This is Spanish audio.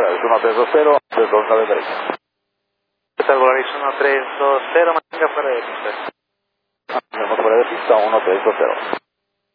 Volaris 1320, 329 Hotel Volaris 1320, mantenga fuera de pista. Mantenemos fuera de pista, 1320.